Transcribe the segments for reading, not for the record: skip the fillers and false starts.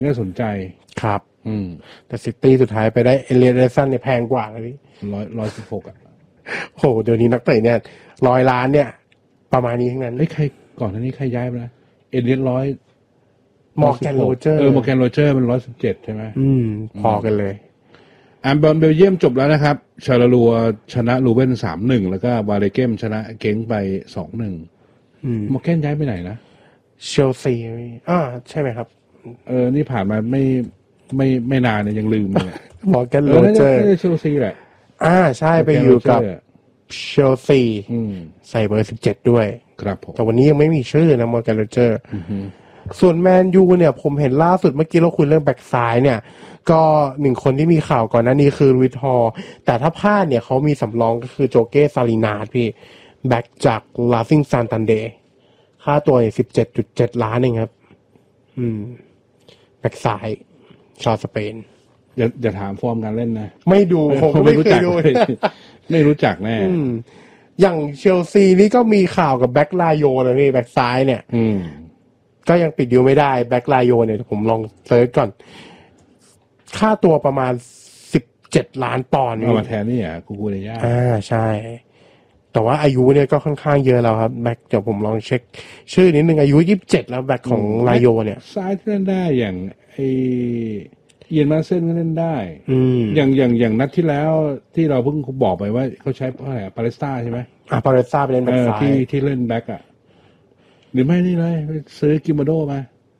น่าสนใจครับแต่ซิตี้สุดท้ายไปได้เอเลียร์สันเนี่ยแพงกว่าเลยพี่ 116อ่ะโหเดี๋ยวนี้นักเตะเนี่ย100 ล้านเนี่ยประมาณนี้ทั้งนั้นใครก่อนหน้านี้ใครย้ายไปนะเอเลียร์มอร์แกนโรเจอร์มอร์แกนโรเจอร์มัน117ใช่ไหมพอกันเลยบอลเบลเยียมจบแล้วนะครับชาลาลัวชนะลูเว่น 3-1 แล้วก็วาเลเกมชนะเก้งไป 2-1 มอร์แกนย้ายไปไหนนะเชลซีใช่ไหมครับนี่ผ่านมาไม่นานเนี่ยยังลืมเลยมอร์แกนโรเจอร์เชลซีแหละใช่ไปอยู่กับเชลซีใส่เบอร์17ด้วยครับผมแต่วันนี้ยังไม่มีชื่อนะมอร์แกนโรเจอร์ส่วนแมนยูเนี่ยผมเห็นล่าสุดเมื่อกี้เราคุยเรื่องแบ็กซ้ายเนี่ยก็หนึ่งคนที่มีข่าวก่อนหน้านี้คือลุยส์ฮอลแต่ถ้าพลาดเนี่ยเขามีสำรองก็คือโจเก้ซาลินาสพี่แบ็กจากลาซิงซานตันเดย์ค่าตัว 17.7 ล้านเองครับแบ็กซ้ายชาวสเปนอย่าถามฟอร์มการเล่นนะไม่ดูผมไม่รู้จักไม่รู้จักแน่อย่างเชลซีนี่ก็มีข่าวกับแบ็กลาโยนะพี่แบ็กซ้ายเนี่ยก็ยังปิดดิวไม่ได้แบ็กลาโยเนี่ยผมลองเซิร์ชก่อนค่าตัวประมาณ17 ล้านปอนด์เอามาแทนนี่กูเรย่าใช่แต่ว่าอายุเนี่ยก็ค่อนข้างเยอะแล้วครับแบ็กเดี๋ยวผมลองเช็คชื่อนิดนึงอายุ27แล้วแบ็กของลาโยเนี่ยซ้ายเล่นได้อย่างเอียนมาเซ่นก็เล่นได้อย่างนัดที่แล้วที่เราเพิ่งบอกไปว่าเขาใช้อะไรปาเลสต้าใช่ไหมปาเลสต้าไปเล่นแบ็กซ้ายที่เล่นแบ็กหรือไม่นี่เลยซื้อกิมาโดมา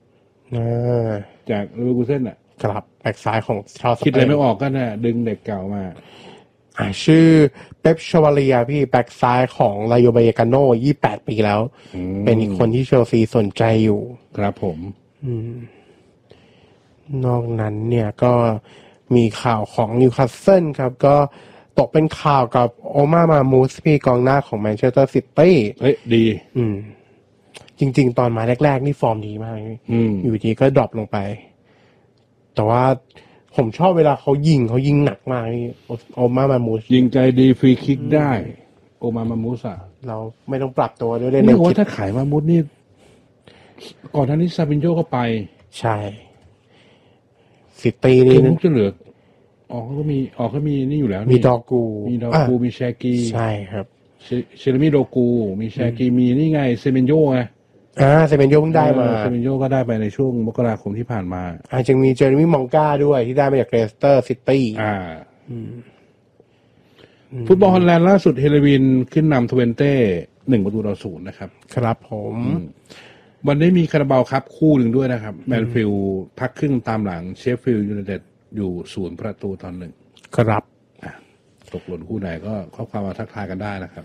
จากเลเวอร์คูเซ่นครับแบ็กซ้ายของชาวสเปนคิดอะไรไม่ออกก็ดึงเด็กเก่ามาชื่อเป๊ปชวาเลียพี่แบ็กซ้ายของลาโยเบเยกาโน่28 ปีแล้วเป็นอีกคนที่เชลซีสนใจอยู่ครับผมนอกนั้นเนี่ยก็มีข่าวของนิวคาสเซิลครับก็ตกเป็นข่าวกับโอมามามูสพี่กองหน้าของแมนเชสเตอร์ซิตี้ดีจริงๆตอนมาแรกๆนี่ฟอร์มดีมากอยู่ดีก็ดรอปลงไปแต่ว่าผมชอบเวลาเขายิงหนักมากนี่โอมามูสยิงใจดีฟรีคิกได้โอมามูสเราไม่ต้องปรับตัวด้วยไม่ว่าถ้าขายมามูสนี่ก่อนหน้านี้ซาบินโญก็ไปใช่ซิตี้นี่มุกจะเหลือก็มีนี่อยู่แล้วมีดอกูมีแชกีใช่ครับเชลมิโดกูมีแชกีมีนี่ไงเซเมนโญไงเซเมนโญเพิ่งได้มาเซเมนโญก็ได้ไปในช่วงมกราคมที่ผ่านมาจึงมีเจอร์มี่มองก้าด้วยที่ได้มาจากเลสเตอร์ซิตี้ฟุตบอลฮอลแลนด์ล่าสุดเฮเลวินขึ้นนำทเวนเต้1-0นะครับครับผมวันนี้มีคาราบาวคัพคู่หนึ่งด้วยนะครับแมนฟิลด์พักครึ่งตามหลังเชฟฟิลด์ยูไนเต็ดอยู่0-1 ครับตกหล่นคู่ไหนก็ข้อความมาทักทายกันได้นะครับ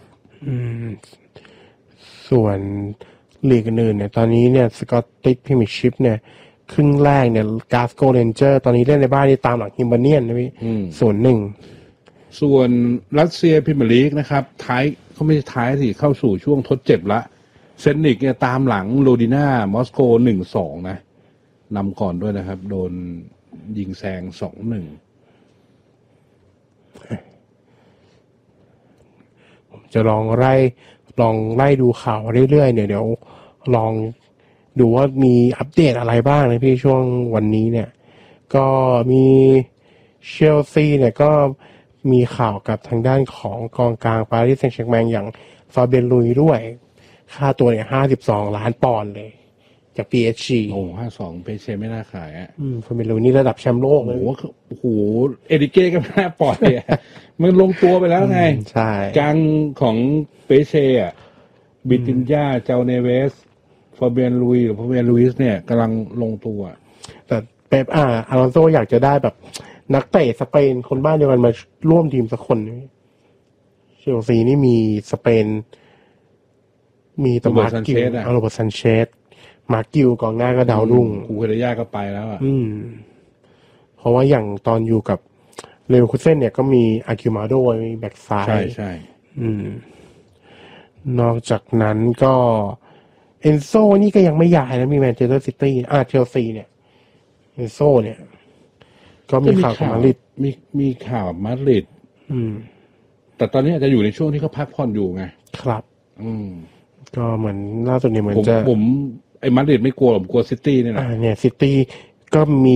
ส่วนลีกอื่นเนี่ยตอนนี้เนี่ยสกอตติชพรีเมียร์ชิพเนี่ยครึ่งแรกเนี่ยกาสโกเรนเจอร์ตอนนี้เล่นในบ้านนี่ตามหลังฮิมบาเนียนนะพี่0-1 ส่วนรัสเซียพรีเมียร์ลีกนะครับท้ายเขาไม่ใช่ท้ายสิเข้าสู่ช่วงทดเจ็บละเซนนิกเนี่ยตามหลังโรดิน่ามอสโก 1-2 นะนำก่อนด้วยนะครับโดนยิงแซง 2-1 ผมจะลองไล่ดูข่าวเรื่อยๆเดี๋ยวลองดูว่ามีอัปเดตอะไรบ้างนะพี่ช่วงวันนี้เนี่ยก็มีเชลซีเนี่ยก็มีข่าวกับทางด้านของกองกลางปารีสแซงต์แชร์แมงอย่างฟาเบียนลุยด้วยค่าตัวเนี่ย52 ล้านปอนด์เลยจาก PSG 52เปเชไม่น่าขายฟาเบียนลุยนี่ระดับแชมป์โลกเลยโอ้โหเอริเก้ก็น่าปล่อยมันลงตัวไปแล้วไงใช่กลางของเปเชบิตินญาเจ้าเนเวสฟาเบียนลุยหรือฟาเบียนลุยส์เนี่ยกำลังลงตัวแต่เป๊ปอลอนโซอยากจะได้แบบนักเตะสเปนคนบ้านเดียวกันมาร่วมทีมสักคนเชลซีนี่มีสเปนมีตมาร์กิวโรเบิร์ตซันเชสมาร์กิวกองหน้าก็ดาวรุ่งคูเฮเรย่าก็ไปแล้วเพราะว่าอย่างตอนอยู่กับเลเวอร์คูเซ่นเนี่ยก็มีอากิมาโดมีแบ็กซ้ายใช่นอกจากนั้นก็เอนโซนี่ก็ยังไม่ย้ายนะมีแมนเชสเตอร์ซิตี้เชลซีเนี่ยเอนโซเนี่ยก็มีข่าวกับมาดริดมีข่าวมาดริดแต่ตอนนี้อาจจะอยู่ในช่วงที่เขาพักผ่อนอยู่ไงครับก็เหมือนล่าสุดเนี่ยเหมือนจะผมไอ้มาดริดไม่กลัวผมกลัวซิตี้เนี่ยนะเนี่ยซิตี้ก็มี